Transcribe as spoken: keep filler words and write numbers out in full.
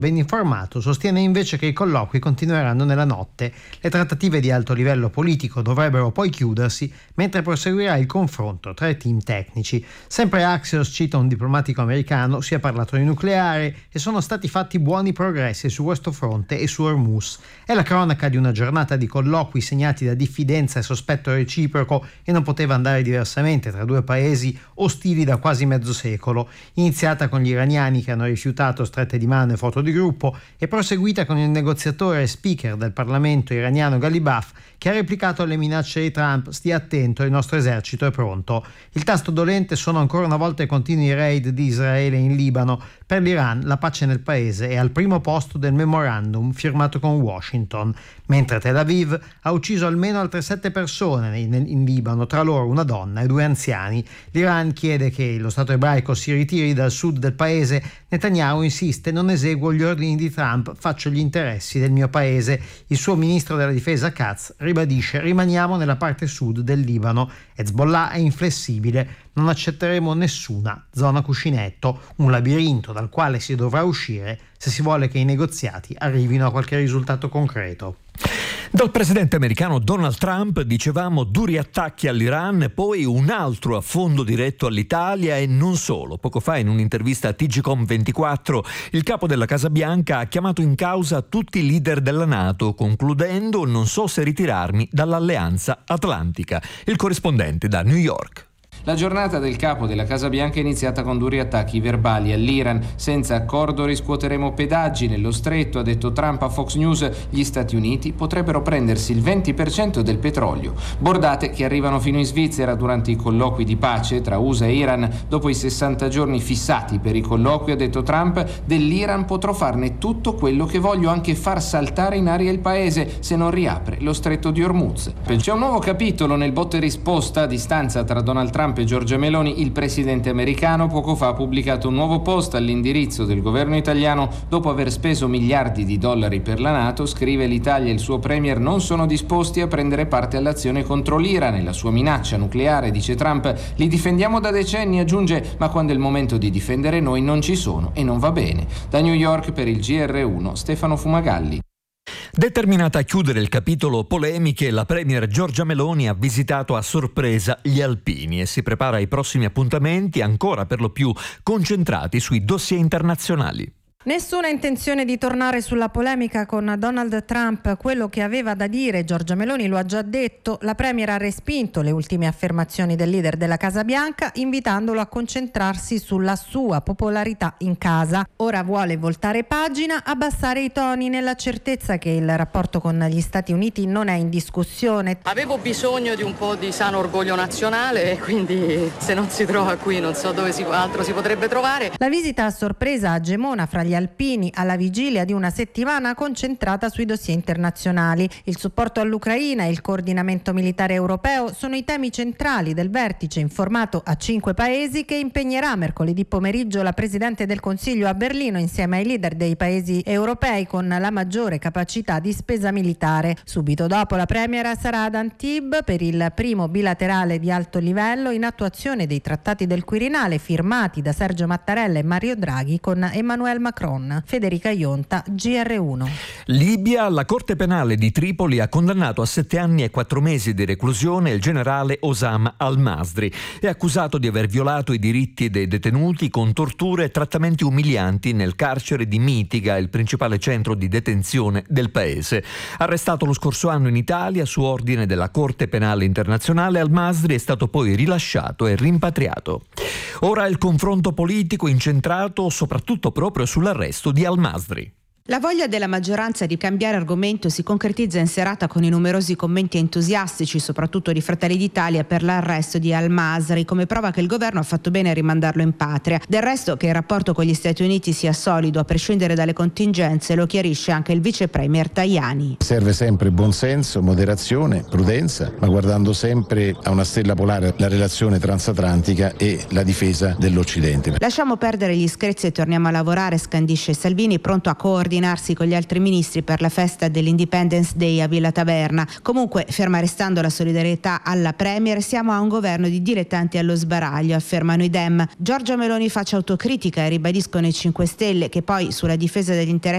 ben informato, sostiene invece che i colloqui continueranno nella notte. Le trattative di alto livello politico dovrebbero poi chiudersi mentre proseguirà il confronto tra i team tecnici. Sempre Axios cita un diplomatico americano: si è parlato di nucleare e sono stati fatti buoni progressi su questo fronte e su Hormuz. È la cronaca di una giornata di colloqui segnati da diffidenza e sospetto reciproco, e non poteva andare diversamente tra due paesi ostili da quasi mezzo secolo, iniziata con gli iraniani che hanno rifiutato strette di mano e foto di gruppo e proseguita con il negoziatore e speaker del Parlamento iraniano Ghalibaf, che ha replicato alle minacce di Trump: stia attento, il nostro esercito è pronto. Il tasto dolente sono ancora una volta i continui raid di Israele in Libano. Per l'Iran la pace nel paese è al primo posto del memorandum firmato con Washington, mentre Tel Aviv ha ucciso almeno altre sette persone in, in Libano, tra loro una donna e due anziani. L'Iran chiede che lo Stato ebraico si ritiri dal sud del paese. Netanyahu insiste: non eseguo gli ordini di Trump, faccio gli interessi del mio paese. Il suo ministro della difesa Katz ribadisce: rimaniamo nella parte sud del Libano. Hezbollah è inflessibile: non accetteremo nessuna zona cuscinetto, un labirinto dal quale si dovrà uscire se si vuole che i negoziati arrivino a qualche risultato concreto. Dal presidente americano Donald Trump dicevamo duri attacchi all'Iran, poi un altro affondo diretto all'Italia e non solo. Poco fa, in un'intervista a T G Com ventiquattro, il capo della Casa Bianca ha chiamato in causa tutti i leader della NATO, concludendo: non so se ritirarmi dall'Alleanza Atlantica. Il corrispondente da New York. La giornata del capo della Casa Bianca è iniziata con duri attacchi verbali all'Iran. Senza accordo riscuoteremo pedaggi nello stretto, ha detto Trump a Fox News. Gli Stati Uniti potrebbero prendersi il venti per cento del petrolio. Bordate che arrivano fino in Svizzera durante i colloqui di pace tra U S A e Iran. Dopo i sessanta giorni fissati per i colloqui, ha detto Trump, dell'Iran potrò farne tutto quello che voglio, anche far saltare in aria il paese se non riapre lo stretto di Hormuz. C'è un nuovo capitolo nel botta e risposta a distanza tra Donald Trump e Giorgia Meloni. Il presidente americano poco fa ha pubblicato un nuovo post all'indirizzo del governo italiano. Dopo aver speso miliardi di dollari per la NATO, scrive: l'Italia e il suo premier non sono disposti a prendere parte all'azione contro l'Iran e la sua minaccia nucleare, dice Trump. Li difendiamo da decenni, aggiunge, ma quando è il momento di difendere noi non ci sono e non va bene. Da New York per il G R uno, Stefano Fumagalli. Determinata a chiudere il capitolo polemiche, la premier Giorgia Meloni ha visitato a sorpresa gli alpini e si prepara ai prossimi appuntamenti, ancora per lo più concentrati sui dossier internazionali. Nessuna intenzione di tornare sulla polemica con Donald Trump. Quello che aveva da dire Giorgia Meloni lo ha già detto. La premier ha respinto le ultime affermazioni del leader della Casa Bianca, invitandolo a concentrarsi sulla sua popolarità in casa. Ora vuole voltare pagina, abbassare i toni nella certezza che il rapporto con gli Stati Uniti non è in discussione. Avevo bisogno di un po' di sano orgoglio nazionale e quindi se non si trova qui non so dove si, altro si potrebbe trovare. La visita a sorpresa a Gemona fra gli alpini alla vigilia di una settimana concentrata sui dossier internazionali. Il supporto all'Ucraina e il coordinamento militare europeo sono i temi centrali del vertice informato a cinque paesi che impegnerà mercoledì pomeriggio la Presidente del Consiglio a Berlino insieme ai leader dei paesi europei con la maggiore capacità di spesa militare. Subito dopo la Premier sarà ad Antibes per il primo bilaterale di alto livello in attuazione dei trattati del Quirinale firmati da Sergio Mattarella e Mario Draghi con Emmanuel Macron. Federica Ionta, G R uno. Libia, la Corte Penale di Tripoli ha condannato a sette anni e quattro mesi di reclusione il generale Osama al-Masri. È accusato di aver violato i diritti dei detenuti con torture e trattamenti umilianti nel carcere di Mitiga, il principale centro di detenzione del paese. Arrestato lo scorso anno in Italia su ordine della Corte Penale Internazionale, al-Masri è stato poi rilasciato e rimpatriato. Ora il confronto politico incentrato soprattutto proprio sull'arresto di al-Masri. La voglia della maggioranza di cambiare argomento si concretizza in serata con i numerosi commenti entusiastici, soprattutto di Fratelli d'Italia, per l'arresto di al-Masri, come prova che il governo ha fatto bene a rimandarlo in patria. Del resto, che il rapporto con gli Stati Uniti sia solido a prescindere dalle contingenze lo chiarisce anche il vice premier Tajani. Serve sempre buonsenso, moderazione, prudenza, ma guardando sempre a una stella polare la relazione transatlantica e la difesa dell'Occidente. Lasciamo perdere gli screzi e torniamo a lavorare, scandisce Salvini, pronto a coordinare con gli altri ministri per la festa dell'Independence Day a Villa Taverna. Comunque, ferma restando la solidarietà alla Premier, siamo a un governo di dilettanti allo sbaraglio, affermano i Dem. Giorgia Meloni faccia autocritica e ribadiscono i cinque Stelle che poi sulla difesa degli interessi